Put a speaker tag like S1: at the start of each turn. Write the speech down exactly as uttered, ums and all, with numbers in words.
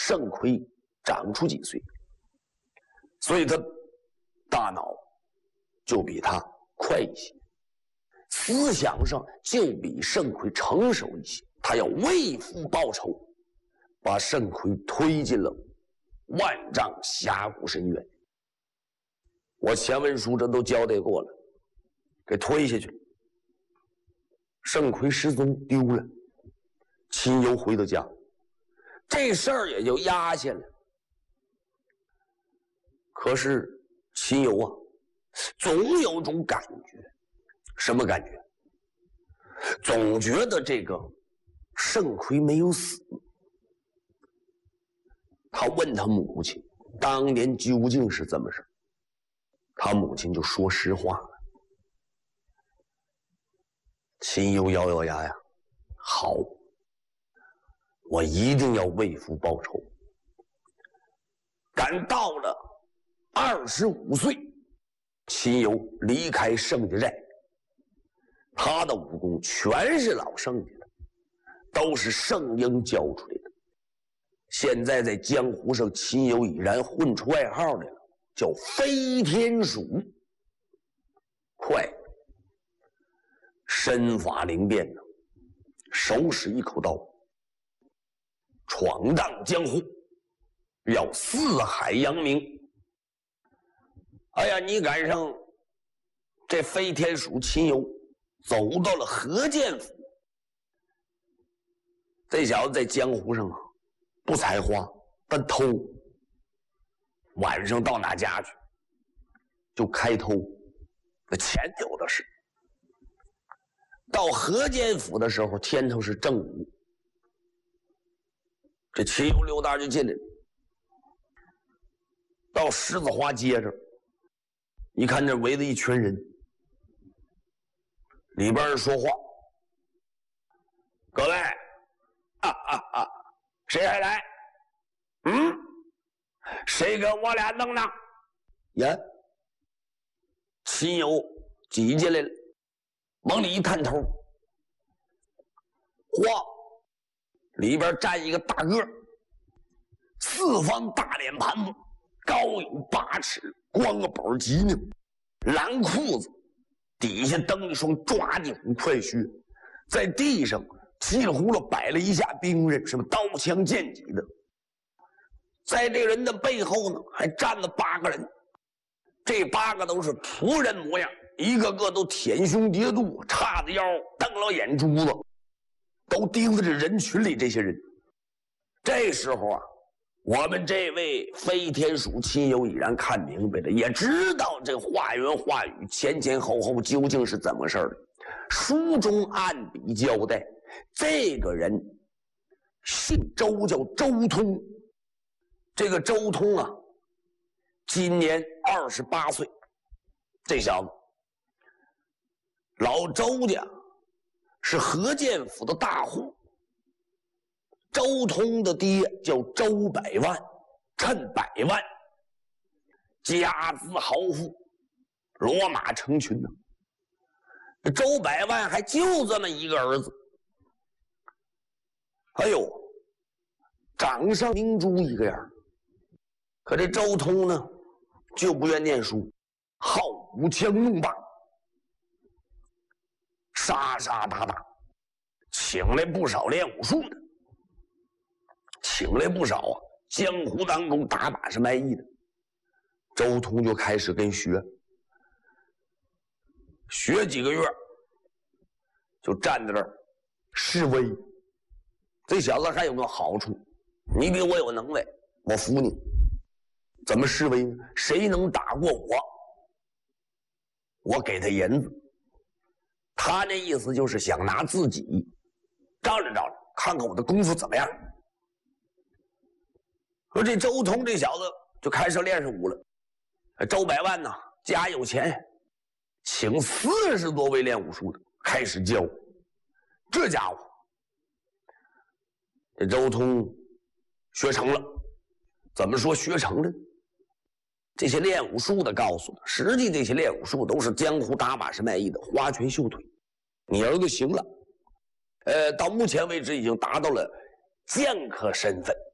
S1: 盛奎长出几岁，所以他大脑就比他快一些，思想上就比盛奎成熟一些。他要为父报仇，把盛奎推进了万丈峡谷深渊。我前文书这都交代过了，给推下去了。盛奎失踪丢了，秦游回到家，这事儿也就压下了。可是秦游啊，总有种感觉，什么感觉？总觉得这个盛奎没有死。他问他母亲当年究竟是怎么事，他母亲就说实话了。秦游咬咬牙呀，好，我一定要为父报仇。赶到了二十五岁，秦游离开盛家寨，他的武功全是老盛家的，都是盛英教出来的。现在在江湖上，秦游已然混出外号来了，叫飞天鼠。快，身法灵便呢，手使一口刀，闯荡江湖，要四海扬名。哎呀，你赶上这飞天鼠秦游走到了何建府，这小子在江湖上啊不采花，但偷。晚上到哪家去就开偷，那钱有的是。到何建府的时候，天头是正午，这秦游溜达就进来了。到狮子花街这儿，一看这围着一群人，里边人说话：“各位，啊啊啊，谁还来？嗯，谁跟我俩弄呢？”呀，秦游挤进来了，往里一探头，哗，里边站一个大个，四方大脸盘子，高有八尺，光个宝吉呢，蓝裤子，底下蹬一双抓地虎快靴，在地上稀里糊涂摆了一下兵刃，什么刀枪剑戟的。在这个人的背后呢，还站了八个人，这八个都是仆人模样，一个个都舔胸叠肚，叉着腰，瞪了眼珠子，都盯着这人群里这些人。这时候啊，我们这位飞天鼠秦游已然看明白了，也知道这话言话语前前后后究竟是怎么事儿。书中按笔交代，这个人姓周，叫周通。这个周通啊，今年二十八岁。这小子，老周家是何建府的大户。周通的爹叫周百万，趁百万，家资豪富，骡马成群呢。周百万还就这么一个儿子，哎呦，掌上明珠一个样。可这周通呢，就不愿念书，好舞枪弄棒，杀杀打打，请来不少练武术的，请来不少啊江湖当中打把式卖艺的。周通就开始跟学，学几个月，就站在这儿示威。这小子还有个好处，你比我有能耐，我服你。怎么示威呢？谁能打过我，我给他银子。他那意思就是想拿自己照着照着，看看我的功夫怎么样。说这周通这小子就开始练上武了。周百万呢，家有钱，请四十多位练武术的开始教。这家伙，这周通学成了。怎么说学成了？这些练武术的告诉他，实际这些练武术都是江湖打把式卖艺的，花拳绣腿。你儿子行了，呃，到目前为止已经达到了剑客身份。